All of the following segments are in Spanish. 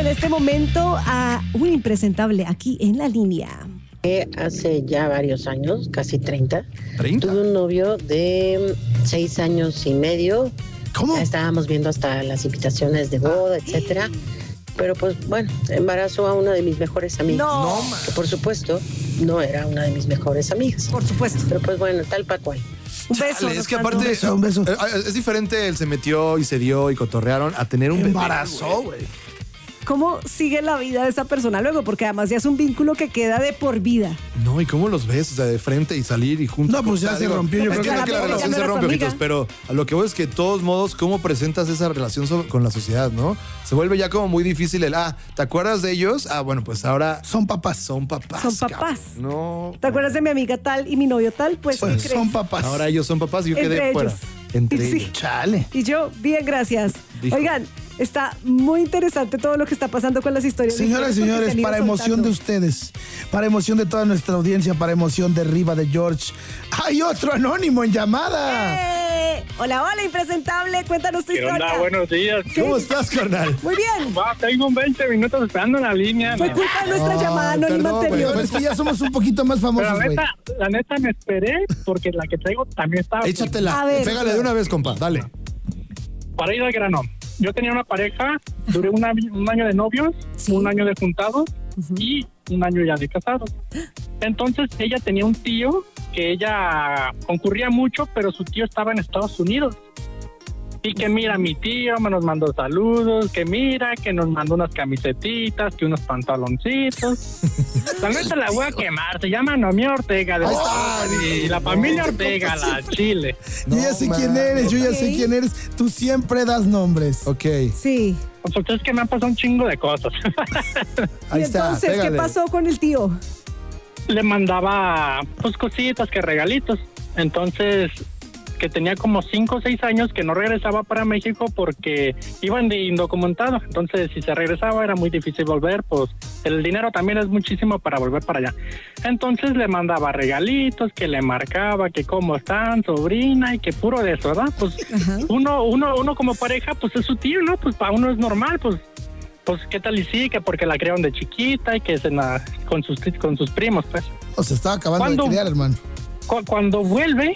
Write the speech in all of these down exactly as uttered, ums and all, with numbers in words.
este momento a un impresentable aquí en la línea. Hace ya varios años, casi treinta, ¿treinta? tuve un novio de seis años y medio. ¿Cómo? Ya estábamos viendo hasta las invitaciones de boda, etcétera. Pero pues bueno, embarazó a una de mis mejores amigas. No. No, Que por supuesto no era una de mis mejores amigas. Por supuesto. Pero pues bueno, tal para cual. Un beso. Chale, es que nos aparte, mandó. Un beso, un beso. eh, Es diferente el se metió y se dio y cotorrearon a tener un bebé, Embarazó, güey. ¿Cómo sigue la vida de esa persona luego? Porque además ya es un vínculo que queda de por vida. No, ¿y cómo los ves? O sea, de frente y salir y juntos. No, pues ya O sea, se rompió, yo creo entiendo que- que la Claramente, relación ya se no era rompe, tu ojitos, amiga. pero a lo que voy es que de todos modos, ¿cómo presentas esa relación so- con la sociedad, no? Se vuelve ya como muy difícil el, ah, ¿te acuerdas de ellos? Ah, bueno, pues ahora Son papás. son papás. Son papás. cabrón. No. ¿Te acuerdas de mi amiga tal y mi novio tal? Pues, ¿qué Pues crees? son papás. Ahora ellos son papás y yo Entre quedé fuera. ellos. Entre Sí. ellos. Chale. Y yo, bien, gracias. Dijo. Oigan, está muy interesante todo lo que está pasando con las historias. de Señoras y ustedes, porque señores, se han ido para emoción de soltando. ustedes, para emoción de toda nuestra audiencia, para emoción de Riva de George, hay otro anónimo en llamada. ¡Eh! Hola, hola, impresentable. Cuéntanos tu ¿Qué historia. onda? Buenos días. ¿Cómo estás, carnal? Muy bien. Va, tengo un veinte minutos esperando en la línea. Fue ¿no? culpa de nuestra Ay, llamada anónima perdón, güey. anterior. Pero es que ya somos un poquito más Pero famosos, la güey. neta, la neta me esperé porque la que traigo también estaba... Échatela. A ver. Pégale de una vez, compa. Dale. Para ir al grano. Yo tenía una pareja, duré una- un año de novios, Sí. un año de juntados y un año ya de casados. Entonces ella tenía un tío que ella concurría mucho, pero su tío estaba en Estados Unidos. Y que mira, mi tío me nos mandó saludos, que mira, que nos mandó unas camisetitas, que unos pantaloncitos. La neta la voy a quemar, se llama Noemí Ortega de Ahí está. y la familia Ortega, la Chile. Yo ya sé No, quién man. eres, yo ya sé Ok. quién eres. Tú siempre das nombres. Ok. Sí. Pues es que me han pasado un chingo de cosas. Ahí y está. entonces, Pégale. ¿qué pasó con el tío? Le mandaba pues cositas, que regalitos. Entonces, que tenía como cinco o seis años que no regresaba para México porque iban de indocumentado. Entonces, si se regresaba era muy difícil volver, pues el dinero también es muchísimo para volver para allá. Entonces le mandaba regalitos, que le marcaba, que cómo están, sobrina, y que puro de eso, ¿verdad? Pues uno, uno, uno como pareja, pues es su tío, ¿no? Pues para uno es normal, pues pues qué tal y sí, que porque la criaron de chiquita y que se na- con sus con sus primos, pues. O se estaba acabando ¿Cuándo? de criar, hermano. Cu- cuando vuelve,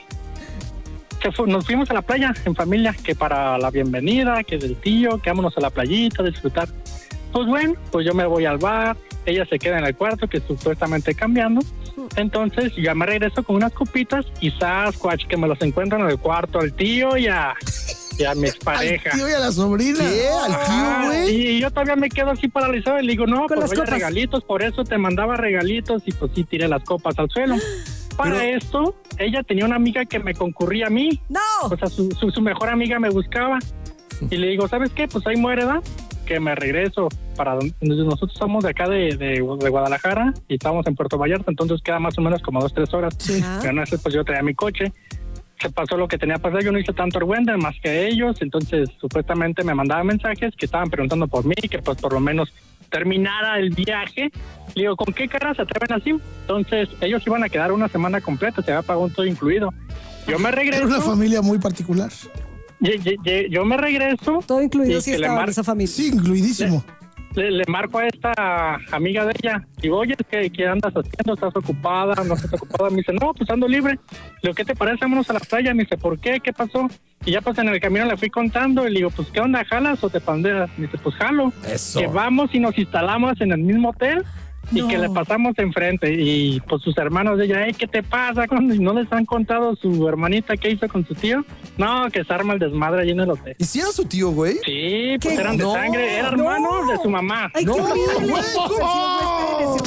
se fu- nos fuimos a la playa en familia, que para la bienvenida, que del tío, que vámonos a la playita a disfrutar. Pues bueno, pues yo me voy al bar, ella se queda en el cuarto, que supuestamente cambiando. Entonces yo me regreso con unas copitas y Sasquatch, que me los encuentro en el cuarto al tío y a, y a mi Al expareja. tío y a la sobrina. ¿Qué? ¿Al tío, Ah, güey? y yo todavía me quedo así paralizado y le digo, no, Con pues las voy a copas. regalitos, por eso te mandaba regalitos y pues sí tiré las copas al suelo. Para Pero- esto, ella tenía una amiga que me concurría a mí, ¡No! o sea, su, su, su mejor amiga me buscaba y le digo, ¿sabes qué? Pues ahí muere, ¿da? Que me regreso para donde nosotros somos de acá de, de, de Guadalajara y estábamos en Puerto Vallarta, entonces queda más o menos como dos, tres horas. Ajá. Pero en ese, pues yo traía mi coche. Se pasó lo que tenía pasado, yo no hice tanto argüende más que ellos, entonces supuestamente me mandaban mensajes que estaban preguntando por mí, que pues por lo menos terminara el viaje. Le digo, ¿con qué cara se atreven así? Entonces ellos iban a quedar una semana completa, se había pagado un todo incluido. Yo me Era regreso, una familia muy particular. ye- ye- ye- yo me regreso, Todo incluido y si que le estaba en mar- esa familia. Sí, incluidísimo. le, le marco a esta amiga de ella. Digo, oye, ¿qué, qué andas haciendo? ¿Estás ocupada? ¿No estás ocupada? Me dice, no, pues ando libre. Le digo, ¿qué te parece? Vámonos a la playa. Me dice, ¿por qué? ¿Qué pasó? Y ya pues en el camino le fui contando y le digo, pues ¿qué onda? ¿Jalas o te pandeas? Me dice, pues jalo. Eso. Que vamos y nos instalamos en el mismo hotel y No. que le pasamos enfrente. Y pues sus hermanos de ella, "Ey, ¿qué te pasa? ¿Y no les han contado su hermanita qué hizo con su tío? No, que se arma el desmadre allí en el hotel. ¿Y si era su tío, güey? Sí, pues ¿Qué? eran de No, sangre, era no. hermano de su mamá. ¡Ay, No, qué horrible! güey, ¿cómo? Sí, no, espérese,